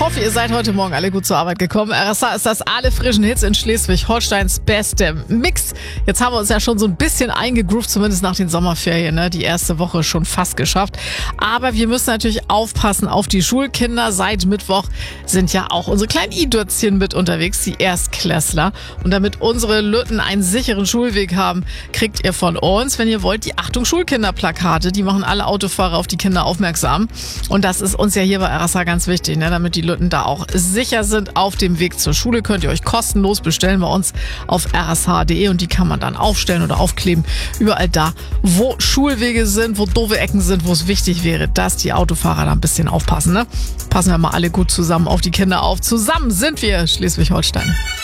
hoffe, ihr seid heute Morgen alle gut zur Arbeit gekommen. RSA ist das alle frischen Hits in Schleswig-Holsteins beste Mix. Jetzt haben wir uns ja schon so ein bisschen eingegroovt, zumindest nach den Sommerferien, ne? Die erste Woche schon fast geschafft. Aber wir müssen natürlich aufpassen auf die Schulkinder. Seit Mittwoch sind ja auch unsere kleinen I-Dötzchen mit unterwegs, die Erstklässler. Und damit unsere Lütten einen sicheren Schulweg haben, kriegt ihr von uns, wenn ihr wollt, die Achtung Schulkinder-Plakate. Die machen alle Autofahrer auf die Kinder aufmerksam. Und das ist uns ja hier bei RSA ganz wichtig, ne? Damit die Lütten da auch sicher sind auf dem Weg zur Schule. Könnt ihr euch kostenlos bestellen bei uns auf rsh.de und die kann man dann aufstellen oder aufkleben. Überall da, wo Schulwege sind, wo doofe Ecken sind, wo es wichtig wäre, dass die Autofahrer da ein bisschen aufpassen. Ne? Passen wir mal alle gut zusammen auf die Kinder auf. Zusammen sind wir Schleswig-Holstein.